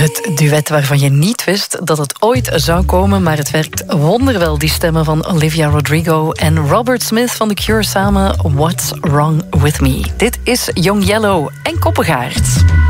Het duet waarvan je niet wist dat het ooit zou komen, maar het werkt wonderwel. Die stemmen van Olivia Rodrigo en Robert Smith van The Cure samen. What's Wrong With Me. Dit is Young Yellow en Koppengaard.